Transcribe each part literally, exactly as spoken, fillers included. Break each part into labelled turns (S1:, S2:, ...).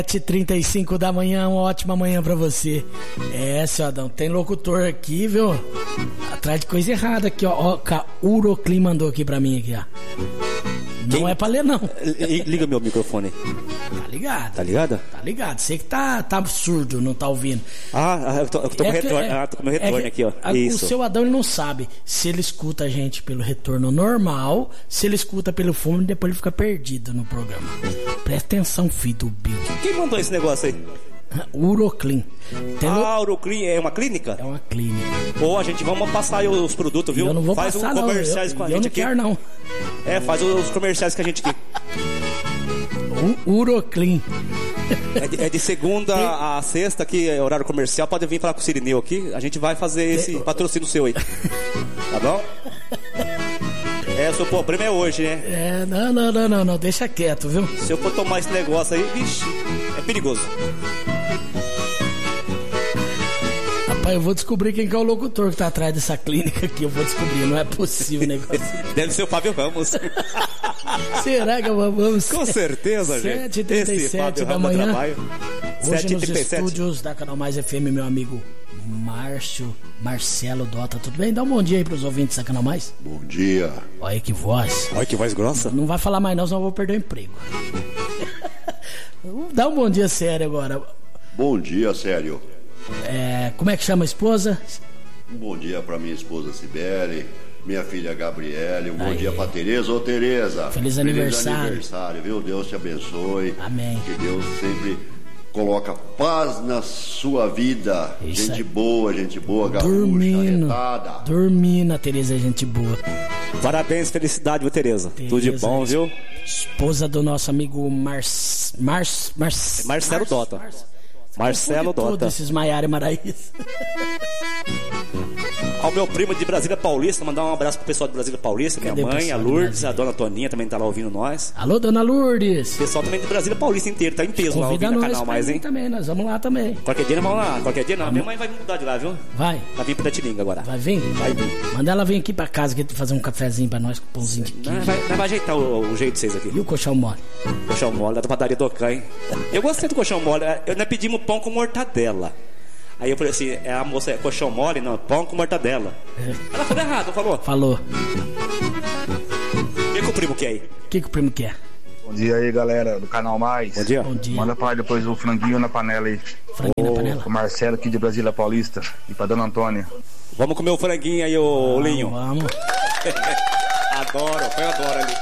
S1: sete e trinta e cinco da manhã, uma ótima manhã pra você. É, seu Adão, tem locutor aqui, viu? Atrás de coisa errada aqui, ó. Ó, o Uroclim mandou aqui pra mim, aqui, ó. Não Quem? É pra ler, não.
S2: Liga meu microfone.
S1: Tá ligado.
S2: Tá ligado?
S1: Tá ligado. Você que tá, tá surdo, não tá ouvindo.
S2: Ah, eu tô, eu tô, é com, retorno, é, ah, tô com meu retorno é aqui, ó.
S1: A, Isso. O seu Adão, ele não sabe se ele escuta a gente pelo retorno normal, se ele escuta pelo fundo e depois ele fica perdido no programa. Presta atenção, filho do Bill.
S2: Quem mandou esse negócio aí?
S1: Uroclim.
S2: Tem ah, no... Uroclim é uma clínica?
S1: É uma clínica.
S2: Ô, a gente, vamos passar aí os produtos, viu?
S1: Eu não vou
S2: faz
S1: passar,
S2: um comerciais
S1: não. Eu,
S2: com a
S1: eu
S2: gente
S1: não
S2: aqui.
S1: Quero, não.
S2: É, faz os comerciais com a gente aqui.
S1: O Uroclim.
S2: É de, é de segunda Tem... a sexta, aqui é horário comercial. Pode vir falar com o Cirineu aqui. A gente vai fazer esse Tem... patrocínio seu aí. Tá bom? É, o seu problema é hoje, né?
S1: É, não, não, não, não, não, deixa quieto, viu?
S2: Se eu for tomar esse negócio aí, vixe, é perigoso.
S1: Rapaz, eu vou descobrir quem que é o locutor que tá atrás dessa clínica aqui. Eu vou descobrir, não é possível o negócio.
S2: Deve ser o Fábio Ramos.
S1: Será que vamos?
S2: Com certeza, gente.
S1: sete e trinta e sete da manhã. Hoje nos estúdios da Canal Mais F M, meu amigo Márcio, Marcelo Dota. Tudo bem? Dá um bom dia aí pros ouvintes da Canal Mais.
S3: Bom dia.
S1: Olha que voz.
S2: Olha que voz grossa.
S1: Não vai falar mais não, senão eu vou perder o emprego. Dá um bom dia sério agora.
S3: Bom dia, sério.
S1: É, como é que chama a esposa?
S3: Um bom dia pra minha esposa Sibeli, minha filha Gabriele. Um Aê. Bom dia pra Tereza. Ô Tereza,
S1: feliz aniversário.
S3: Feliz aniversário, viu? Deus te abençoe.
S1: Amém.
S3: Que Deus sempre coloca paz na sua vida. Isso gente é. boa, gente boa, gaúcha,
S1: dormindo,
S3: arretada.
S1: Dormindo, a Tereza é gente boa.
S2: Parabéns, felicidade, viu, Tereza? Tereza? Tudo de bom, viu?
S1: Esposa do nosso amigo Mar... Mar... Mar...
S2: Marcelo Mar... Dota. Mar... Marcelo Dota.
S1: Todos esses Maiara e Maraís.
S2: Ao meu primo de Brasília Paulista, mandar um abraço pro pessoal de Brasília Paulista, minha Cadê mãe, a Lourdes, a dona Toninha também tá lá ouvindo nós.
S1: Alô, dona Lourdes.
S2: O pessoal também de Brasília Paulista inteiro, tá em peso lá ouvindo o canal mais, hein?
S1: Também, nós vamos lá também.
S2: Qualquer dia nós vamos lá, qualquer dia não. Vamos. Minha mãe vai mudar de lá, viu?
S1: Vai.
S2: Vai vir pra Tatiringa agora.
S1: Vai vir?
S2: Vai vir.
S1: Manda ela vir aqui pra casa aqui fazer um cafezinho pra nós com pãozinho de queijo.
S2: Vai, vai ajeitar o, o jeito de vocês aqui.
S1: E o colchão mole?
S2: Colchão mole da padaria do Can, hein? Eu gostei do colchão mole. Eu nós pedimos pão com mortadela. Aí eu falei assim, a moça é colchão mole? Não, pão com mortadela. É. Ela falou errado, falou?
S1: Falou.
S2: O que, que o primo quer aí?
S1: O que, que o primo quer?
S4: Bom dia aí, galera do Canal Mais.
S2: Bom dia.
S1: Bom dia.
S4: Manda pra depois o franguinho na panela aí.
S1: Franguinho o, na panela?
S4: O Marcelo aqui de Brasília Paulista. E pra dona Antônia.
S2: Vamos comer o franguinho aí, ô
S1: vamos,
S2: Linho.
S1: Vamos.
S2: Adoro, eu adoro ali.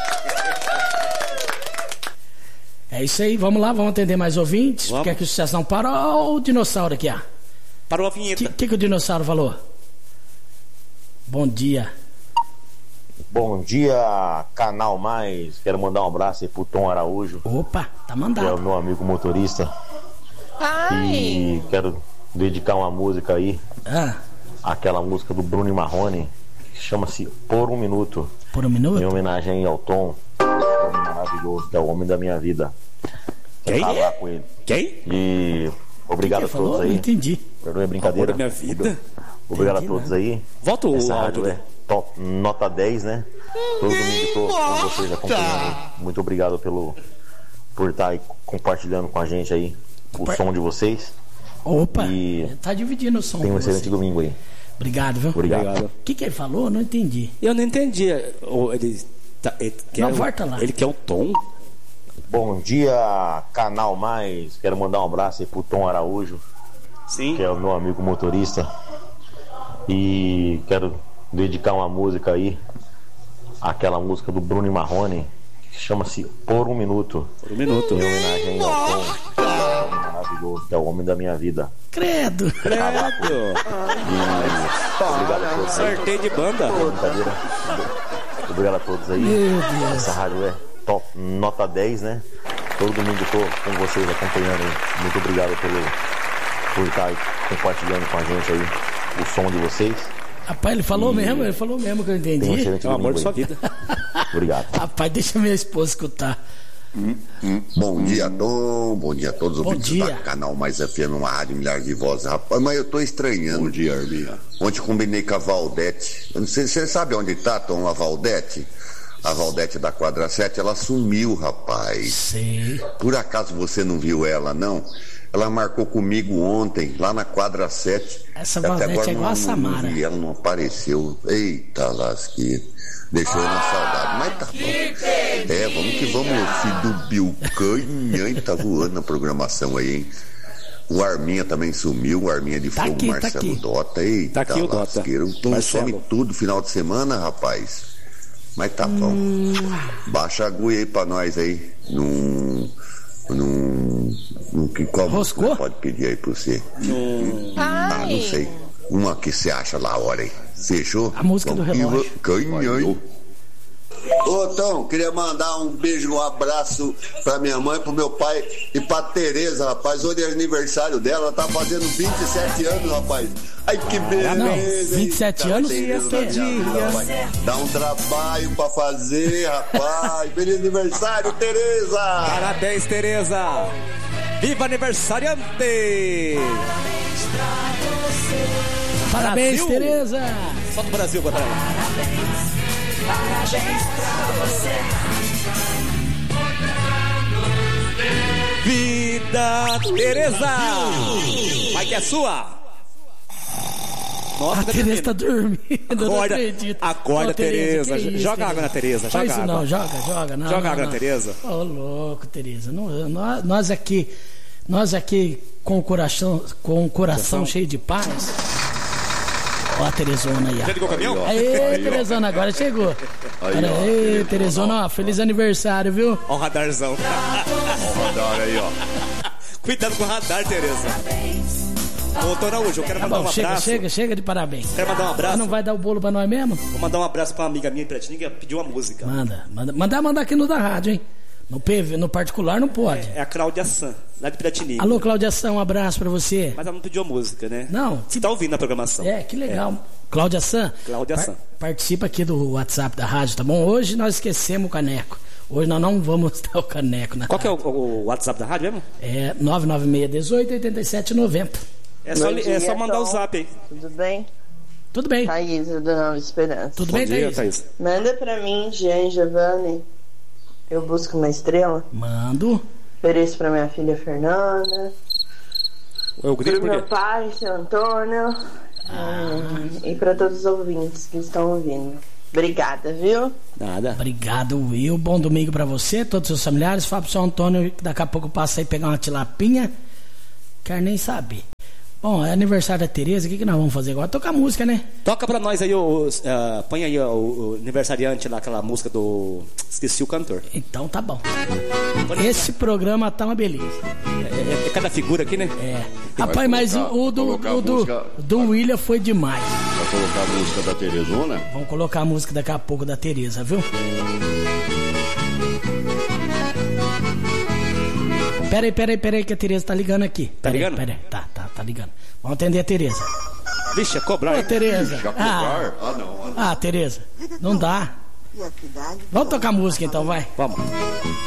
S1: É isso aí, vamos lá, vamos atender mais ouvintes. Vamos. Quer que o sucesso não para? Olha o dinossauro aqui, ó.
S2: Parou a vinheta.
S1: O que, que, que o dinossauro falou? Bom dia.
S5: Bom dia, Canal Mais. Quero mandar um abraço aí pro Tom Araújo.
S1: Opa, tá mandado.
S5: Que é o meu amigo motorista.
S6: Ai.
S5: E quero dedicar uma música aí.
S1: Ah.
S5: Aquela música do Bruno e Marrone, que chama-se Por um Minuto.
S1: Por um Minuto?
S5: Em homenagem ao Tom, homem maravilhoso, que é o homem da minha vida.
S2: Quem?
S5: Falar com ele.
S2: Quem?
S5: E obrigado a todos aí.
S1: Não entendi.
S5: Perdoe a brincadeira.
S2: Da minha vida.
S5: Obrigado
S1: entendi,
S5: a todos
S1: né?
S5: aí.
S2: Volta o
S5: Essa
S2: áudio.
S5: rádio é top, nota dez, né? Todo domingo tô com vocês acompanhando. Muito obrigado pelo, por estar aí compartilhando com a gente aí o Opa. som de vocês.
S1: Opa,
S5: e
S1: tá dividindo o som.
S5: Tem um excelente você. domingo aí.
S1: Obrigado, viu?
S5: Obrigado.
S1: O que, que ele falou? Não entendi.
S2: Eu não entendi. Ele, tá, ele quer
S1: não,
S2: o,
S1: volta lá.
S2: Ele quer o Tom?
S5: Bom dia, Canal Mais. Quero mandar um abraço aí pro Tom Araújo.
S2: Sim.
S5: Que é o meu amigo motorista. E quero dedicar uma música aí. Aquela música do Bruno e Marrone, que chama-se Por um Minuto.
S2: Por um Minuto.
S5: Em homenagem ao Tom, que é o homem maravilhoso, que é o homem da minha vida.
S1: Credo.
S2: Credo.
S5: E obrigado a todos.
S2: Sorteio de banda.
S5: Brincadeira. Obrigado a todos aí.
S1: Meu Deus.
S5: Essa rádio é top, nota dez, né? Todo domingo tô com vocês acompanhando aí. Muito obrigado pelo, por estar aí compartilhando com a gente aí o som de vocês.
S1: Rapaz, ele falou e... mesmo, ele falou mesmo que eu entendi.
S5: Tem um excelente
S2: é o amor
S5: aí.
S2: da sua vida.
S5: Obrigado.
S1: Rapaz, deixa minha esposa escutar.
S3: Hum, hum. Bom dia, Tom. Bom dia a todos os
S1: Bom
S3: ouvintes
S1: dia.
S3: da Canal Mais F M, uma rádio milhares de vozes. Rapaz, mas eu tô estranhando. Bom dia, Arminha. Ontem combinei com a Valdete. Você sabe onde tá, Tom, a Valdete? A Valdete da quadra sete, ela sumiu, rapaz.
S1: Sei.
S3: Por acaso você não viu ela, não? Ela marcou comigo ontem, lá na quadra sete.
S1: Essa Valdete é igual a Samara.
S3: E ela não apareceu. Eita lasqueira. Deixou na saudade. Mas tá bom. É, vamos que vamos, meu filho do Bilcanha. Tá voando na programação aí, hein? O Arminha também sumiu, o Arminha de
S1: tá
S3: Fogo,
S1: aqui,
S3: Marcelo
S1: tá
S3: Dota. Eita,
S2: tá aqui o Dota.
S3: Então some tudo final de semana, rapaz. Mas tá bom. Hum. Baixa a agulha aí pra nós aí. Num. Num. num que qual
S1: Roscou?
S3: Pode pedir aí pra você.
S2: Hum.
S3: Ah, não sei. Uma que você acha lá, olha aí. Fechou?
S1: A música do relógio.
S3: Canhão. Ô, Tom, queria mandar um beijo, um abraço pra minha mãe, pro meu pai e pra Tereza, rapaz. Hoje é aniversário dela, ela tá fazendo vinte e sete anos, rapaz. Ai, que beleza.
S1: Não, vinte e sete
S3: hein?
S1: anos?
S3: Dia, Dá um trabalho pra fazer, rapaz. Feliz aniversário, Tereza.
S2: Parabéns, Tereza. Viva aniversariante.
S1: Parabéns, Tereza.
S2: Só do Brasil, pra ela.
S6: Parabéns pra você.
S2: Vida Tereza. Vai que é sua. Nossa,
S1: a Tereza tá dormindo.
S2: Acorda, acorda, Tereza.
S1: Isso,
S2: joga
S1: Tereza.
S2: água na Tereza.
S1: Faz
S2: Joga
S1: isso
S2: água.
S1: não, joga, joga. Não,
S2: joga
S1: não,
S2: água
S1: não.
S2: na Tereza.
S1: Ô, oh, louco, Tereza. Não, nós, nós aqui, nós aqui com o coração, com o coração cheio de paz. Ó a Terezona aí.
S2: Já ligou o caminhão?
S1: Aê, Terezona, agora chegou.
S3: Aí, ó,
S1: Aê, Terezona, ó, feliz aniversário, viu?
S2: Ó o radarzão.
S3: Ó o radar aí, ó.
S2: Cuidado com o radar, Tereza. Ô, Tô Araújo, eu quero
S1: Tá
S2: mandar
S1: bom,
S2: um
S1: chega,
S2: abraço.
S1: chega, chega de parabéns.
S2: Quero mandar um abraço.
S1: Ah, não vai dar o bolo pra nós mesmo?
S2: Vou mandar um abraço pra uma amiga minha em Piratininga que pediu uma música.
S1: Manda, manda, mandar, mandar aqui no da rádio, hein? No P V, no particular não pode.
S2: É a Cláudia San, lá de Piratininga.
S1: Alô, Cláudia San, um abraço pra você.
S2: Mas ela não pediu a música, né?
S1: Não.
S2: Você tá ouvindo a programação.
S1: É, que legal. É. Cláudia San.
S2: Cláudia
S1: par-
S2: San.
S1: Participa aqui do WhatsApp da rádio, tá bom? Hoje nós esquecemos o caneco. Hoje nós não vamos dar o caneco na
S2: Qual que é
S1: rádio.
S2: o, o WhatsApp da rádio mesmo?
S1: É nove nove seis, um oito, oito sete nove zero.
S2: É só,
S7: Bom
S2: é
S7: dia,
S2: só mandar
S7: Tom.
S2: o zap aí.
S7: Tudo bem?
S1: Tudo bem.
S7: Thaís, do Nova Esperança.
S1: Tudo
S2: Bom
S1: bem,
S2: dia,
S1: Thaís?
S2: Thaís.
S7: Manda pra mim, Jean Giovanni. Eu busco uma estrela.
S1: Mando.
S7: Ofereço pra minha filha Fernanda.
S2: Eu grito
S7: Pro
S2: por
S7: meu
S2: quê?
S7: pai, seu Antônio. hum, E pra todos os ouvintes que estão ouvindo. Obrigada, viu?
S2: Nada.
S1: Obrigado, Will. Bom domingo pra você, todos os seus familiares. Fala pro seu Antônio que daqui a pouco passa aí pegar uma tilapinha. Quer nem saber. Bom, é aniversário da Tereza. O que, que nós vamos fazer agora? Tocar música, né?
S2: Toca pra nós aí, o, uh, põe aí ó, o, o aniversariante lá, aquela música do... Esqueci o cantor.
S1: Então tá bom. Esse programa tá uma beleza.
S2: É, é, é cada figura aqui, né?
S1: É. Rapaz, mas
S3: colocar-
S1: o, o do,
S3: colocar a
S1: o do,
S3: música-
S1: do William foi demais.
S3: Vai colocar a música da Terezona?
S1: Vamos colocar a música daqui a pouco da Tereza, viu? Peraí, peraí, peraí, que a Tereza tá ligando aqui.
S2: Tá
S1: Peraí,
S2: ligando?
S1: Peraí, tá, tá, tá ligando. Vamos atender a Tereza.
S2: Vixe, é cobrar,
S1: Ô,
S2: hein?
S1: Tereza.
S3: Já
S1: Ah,
S3: colocar? Ah, não. Ah, não.
S1: ah, Tereza, não dá. Vamos tocar música então, vai.
S2: Vamos.